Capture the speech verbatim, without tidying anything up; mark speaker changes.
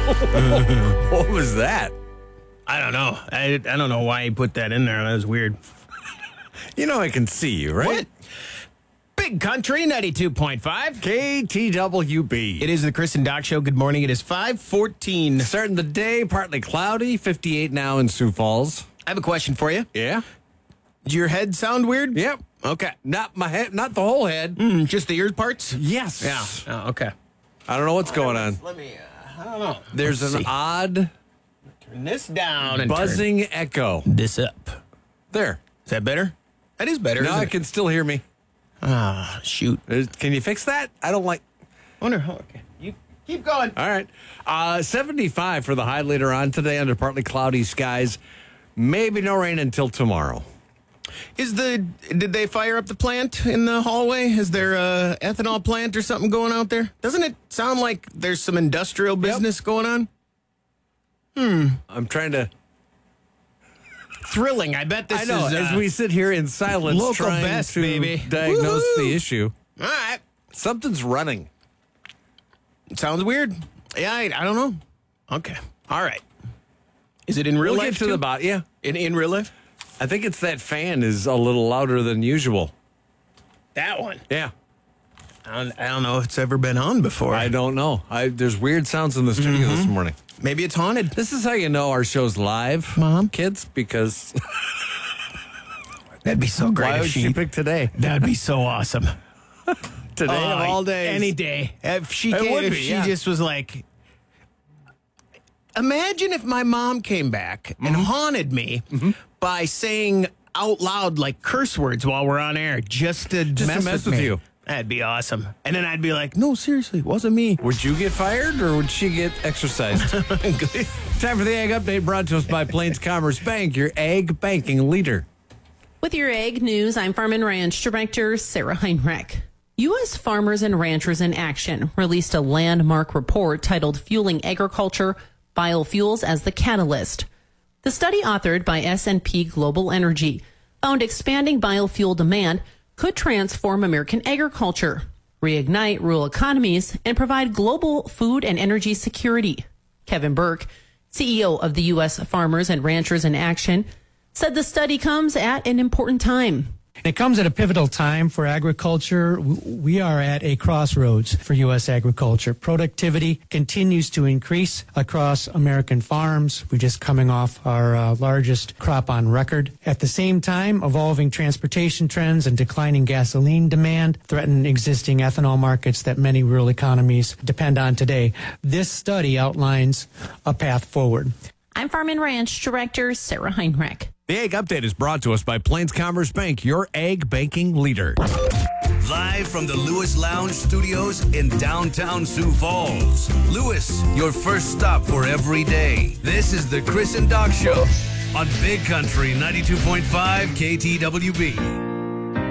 Speaker 1: What was that?
Speaker 2: I don't know. I, I don't know why he put that in there. That was weird.
Speaker 1: You know I can see you, right?
Speaker 2: What? Big Country, ninety-two point five.
Speaker 1: K T W B.
Speaker 2: It is the Chris and Doc Show. Good morning. It is five fourteen.
Speaker 1: Starting the day, partly cloudy, fifty-eight now in Sioux Falls.
Speaker 2: I have a question for you.
Speaker 1: Yeah?
Speaker 2: Does your head sound weird?
Speaker 1: Yep.
Speaker 2: Okay.
Speaker 1: Not my head, not the whole head.
Speaker 2: Mm, just the ear parts?
Speaker 1: Yes.
Speaker 2: Yeah. Oh, okay.
Speaker 1: I don't know what's going on.
Speaker 2: Let me, uh, I don't know.
Speaker 1: There's
Speaker 2: Let's
Speaker 1: an
Speaker 2: see.
Speaker 1: odd
Speaker 2: Turn this down and
Speaker 1: buzzing
Speaker 2: turn
Speaker 1: echo.
Speaker 2: this up.
Speaker 1: There.
Speaker 2: Is that better? That is better.
Speaker 1: Now
Speaker 2: isn't
Speaker 1: I
Speaker 2: it?
Speaker 1: can still hear me.
Speaker 2: Ah, shoot.
Speaker 1: Is- Can you fix that? I don't like...
Speaker 2: Wonder how. Okay. You keep going.
Speaker 1: All right. Uh, seventy-five for the high later on today under partly cloudy skies. Maybe no rain until tomorrow.
Speaker 2: Is the did they fire up the plant in the hallway? Is there a ethanol plant or something going out there? Doesn't it sound like there's some industrial business going on?
Speaker 1: I'm trying to...
Speaker 2: Thrilling. I bet this
Speaker 1: I know,
Speaker 2: is uh,
Speaker 1: as we sit here in silence
Speaker 2: local
Speaker 1: trying
Speaker 2: best,
Speaker 1: to
Speaker 2: baby.
Speaker 1: diagnose
Speaker 2: Woohoo!
Speaker 1: the issue.
Speaker 2: all right.
Speaker 1: Something's running.
Speaker 2: Sounds weird. Yeah, I, I don't know. Okay. All right. Is it in real
Speaker 1: We'll
Speaker 2: life
Speaker 1: get to
Speaker 2: too?
Speaker 1: the bottom. Yeah.
Speaker 2: in in real life?
Speaker 1: I think it's that fan is a little louder than usual.
Speaker 2: That one.
Speaker 1: Yeah.
Speaker 2: I don't, I don't know if it's ever been on before.
Speaker 1: I don't know. I, there's weird sounds in the studio this morning.
Speaker 2: Maybe it's haunted.
Speaker 1: This is how you know our show's live,
Speaker 2: Mom?
Speaker 1: kids, because
Speaker 2: That'd be so great
Speaker 1: why
Speaker 2: if
Speaker 1: would
Speaker 2: she.
Speaker 1: she pick today?
Speaker 2: That'd be so awesome.
Speaker 1: Today of
Speaker 2: Oh,
Speaker 1: all days.
Speaker 2: Any day. If she
Speaker 1: It
Speaker 2: came,
Speaker 1: would
Speaker 2: if
Speaker 1: be,
Speaker 2: she
Speaker 1: yeah.
Speaker 2: just was like, imagine if my mom came back and
Speaker 1: Mm-hmm.
Speaker 2: haunted me by saying out loud like curse words while we're on air just to
Speaker 1: Just to
Speaker 2: mess,
Speaker 1: mess
Speaker 2: with,
Speaker 1: with
Speaker 2: me.
Speaker 1: you.
Speaker 2: That'd be awesome. And then I'd be like, no, seriously, it wasn't me.
Speaker 1: Would you get fired or would she get exercised? Time for the Ag Update brought to us by Plains Commerce Bank, your ag banking leader.
Speaker 3: With your Ag News, I'm Farm and Ranch Director Sarah Heinrich. U S Farmers and Ranchers in Action released a landmark report titled Fueling Agriculture, Biofuels as the Catalyst. The study, authored by S and P Global Energy, found expanding biofuel demand could transform American agriculture, reignite rural economies, and provide global food and energy security. Kevin Burke, C E O of the U S Farmers and Ranchers in Action, said the study comes at an important time.
Speaker 4: It comes at a pivotal time for agriculture. We are at a crossroads for U S agriculture. Productivity continues to increase across American farms. We're just coming off our uh, largest crop on record. At the same time, evolving transportation trends and declining gasoline demand threaten existing ethanol markets that many rural economies depend on today. This study outlines a path forward.
Speaker 3: I'm Farm and Ranch Director Sarah Heinrich.
Speaker 1: The Ag Update is brought to us by Plains Commerce Bank, your ag banking leader.
Speaker 5: Live from the Lewis Lounge Studios in downtown Sioux Falls. Lewis, your first stop for every day. This is the Chris and Doc Show on Big Country ninety-two point five K T W B.